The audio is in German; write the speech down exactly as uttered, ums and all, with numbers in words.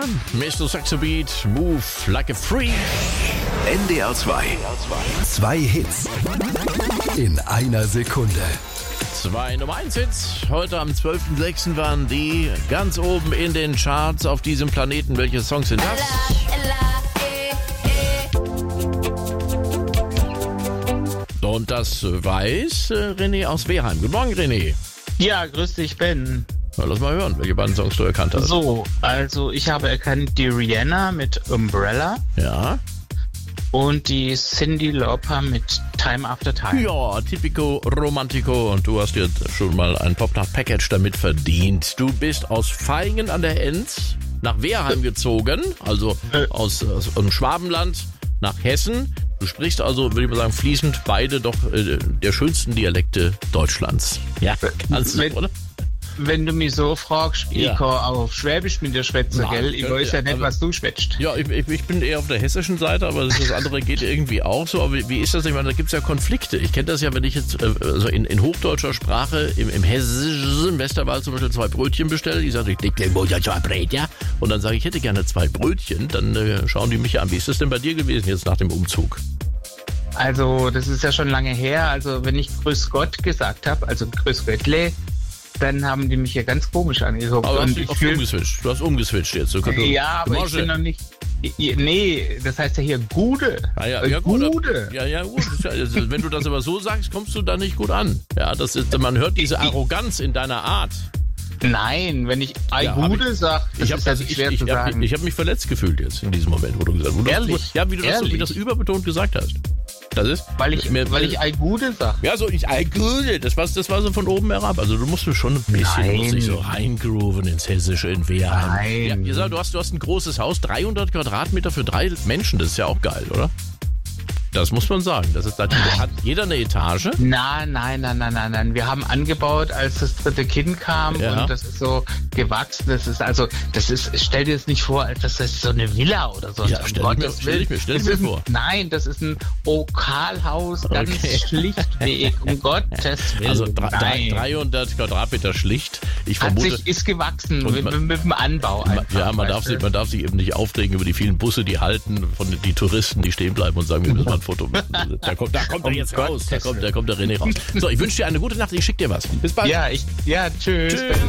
Mister Saxo Beat, Move Like a Freak. N D R zwei. Zwei Hits in einer Sekunde. Zwei Nummer eins Hits. Heute am zwölften sechsten waren die ganz oben in den Charts auf diesem Planeten. Welche Songs sind das? Und das weiß René aus Wehrheim. Guten Morgen, René. Ja, grüß dich, Ben. Na, lass mal hören, welche beiden Songs du erkannt hast. So, also ich habe erkannt die Rihanna mit Umbrella Ja. und die Cyndi Lauper mit Time After Time. Ja, typico romantico. Und du hast dir schon mal ein Popnacht-Package damit verdient. Du bist aus Vaihingen an der Enz nach Wehrheim gezogen, also aus, aus dem Schwabenland nach Hessen. Du sprichst also, würde ich mal sagen, fließend beide doch äh, der schönsten Dialekte Deutschlands. Ja, kannst du, Wenn- oder? Wenn du mich so fragst, Ja. ich kann auf Schwäbisch mit dir schwätzen, Nein, gell? Ich könnt weiß ihr, ja nicht, aber- was du schwätzt. Ja, ich, ich, ich bin eher auf der hessischen Seite, aber das andere geht irgendwie auch so. Aber wie, wie ist das? Ich meine, da gibt's ja Konflikte. Ich kenne das ja, wenn ich jetzt äh, also in, in hochdeutscher Sprache im, im hessischen Westerwald zum Beispiel zwei Brötchen bestelle. Die sagen, ich leg dir wohl ja zwei Brötchen. Und dann sage ich, ich hätte gerne zwei Brötchen. Dann äh, schauen die mich an. Wie ist das denn bei dir gewesen jetzt nach dem Umzug? Also, das ist ja schon lange her. Also, wenn ich Grüß Gott gesagt habe, also Grüß Göttle, dann haben die mich ja ganz komisch angeguckt. Aber Und hast du, ich hast du fühl- umgeswitcht. Du hast umgeswitcht jetzt. Du, kannst- ja, du aber ich machst bin ja- noch nicht... I- Nee, das heißt ja hier Gude. Ah, ja, Äh, ja, gut. Gude. Ja, ja, gut. Das ist ja, also, wenn du das aber so sagst, kommst du da nicht gut an. Ja, das ist, man hört diese Ich- Arroganz in deiner Art. Nein, wenn ich Ei Ja, hab Gude sage, das Ich habe ist ja nicht schwer ich, zu ich hab, sagen. ich hab mich verletzt gefühlt jetzt in diesem Moment, wo du gesagt hast. Wo du- Ehrlich? Ja, wie du das, so, wie Ehrlich? das überbetont gesagt hast. Das ist, weil ich, mir, weil ich Ei Gude sage. ja, so ich, I good. Das war, das war so von oben herab. Also du musst schon ein bisschen, Nein. musst dich so reingrooven ins Hessische in Wehrheim. Nein. Ja, ihr sagt, du hast, du hast ein großes Haus, dreihundert Quadratmeter für drei Menschen. Das ist ja auch geil, oder? Das muss man sagen. Das ist, da hat jeder eine Etage. Nein, nein, nein, nein, nein, nein. Wir haben angebaut, als das dritte Kind kam Ja. und das ist so gewachsen. Das ist also, das ist, stell dir das nicht vor, als das ist so eine Villa oder so. Ja, Um stell ich Gottes mir- stell ich mir- Willen. stell ich Das mir ist ein- vor. Nein, das ist ein Okalhaus, ganz Okay. schlichtweg, um Gottes Willen. Also drei- drei- Nein. dreihundert Quadratmeter schlicht. Ich Hat vermute, sich, ist gewachsen Und mit, man- mit dem Anbau einfach. ja, man weißt darf, du? sich, man darf sich eben nicht aufregen über die vielen Busse, die halten, von den die Touristen, die stehen bleiben und sagen, wir müssen mal ein Foto machen. Da kommt, da kommt er Um jetzt raus, da Gottes kommt, da kommt der René raus. So, ich wünsche dir eine gute Nacht, ich schicke dir was. Bis bald. Ja, ich, ja, tschüss. Tschüss.